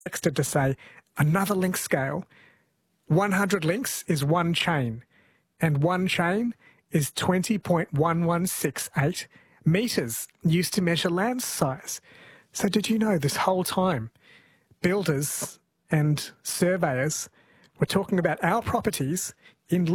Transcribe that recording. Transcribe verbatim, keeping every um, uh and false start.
texted to say, another link scale. one hundred links is one chain, and one chain is twenty point one one six eight metres used to measure land size. So did you know this whole time builders and surveyors were talking about our properties in